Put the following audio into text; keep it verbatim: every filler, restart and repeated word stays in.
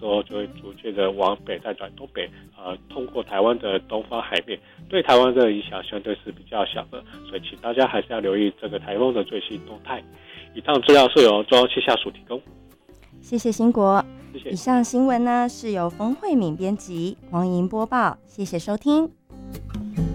之后就会逐渐的往北再转东北，呃，通过台湾的东方海面，对台湾的影响相对是比较小的，所以请大家还是要留意这个台风的最新动态。以上资料是由中央气象署提供。 谢谢兴国。 谢谢。 以上新闻呢是由冯慧敏编辑，黄莹播报，谢谢收听。